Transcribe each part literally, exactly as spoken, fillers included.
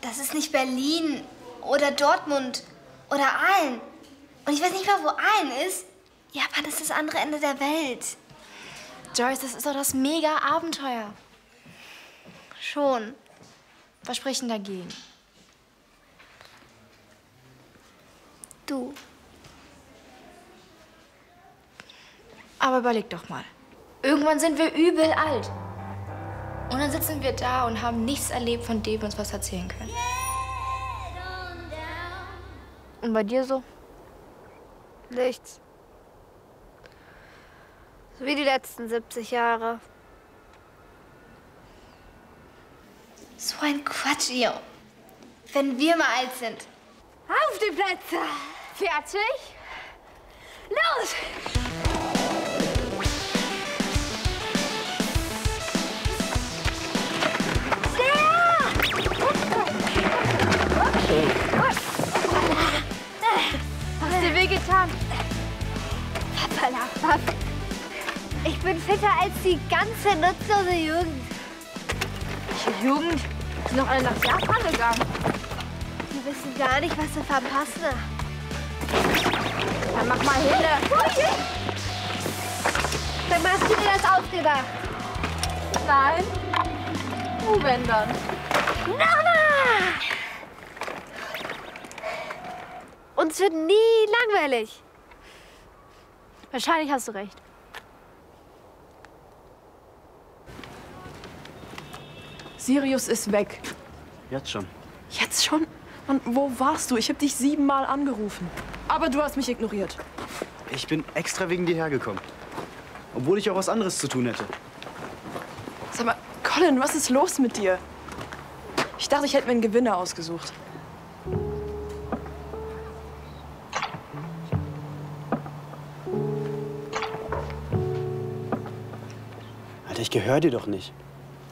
das ist nicht Berlin oder Dortmund oder Aalen. Und ich weiß nicht mal, wo Aalen ist. Japan ist das andere Ende der Welt. Joyce, das ist doch das Mega-Abenteuer. Schon. Was spricht denn dagegen? Du. Aber überleg doch mal. Irgendwann sind wir übel alt. Und dann sitzen wir da und haben nichts erlebt, von dem wir uns was erzählen können. Und bei dir so? Nichts. So wie die letzten siebzig Jahre. So ein Quatsch, ihr. Wenn wir mal alt sind. Auf die Plätze! Fertig? Los! Hast dir wehgetan? Papala, ich bin fitter als die ganze nutzlose Jugend. Die Jugend ist noch alle nach Japan gegangen. Die wissen gar nicht, was sie verpassen. Dann mach mal hin. Dann hast du dir das ausgedacht. Nein. Wo wenn dann? Nochmal! Uns wird nie langweilig. Wahrscheinlich hast du recht. Sirius ist weg. Jetzt schon. Jetzt schon? Mann, wo warst du? Ich habe dich siebenmal angerufen. Aber du hast mich ignoriert. Ich bin extra wegen dir hergekommen. Obwohl ich auch was anderes zu tun hätte. Sag mal, Colin, was ist los mit dir? Ich dachte, ich hätte mir einen Gewinner ausgesucht. Alter, ich gehöre dir doch nicht.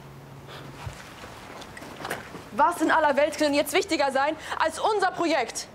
Was in aller Welt kann denn jetzt wichtiger sein als unser Projekt?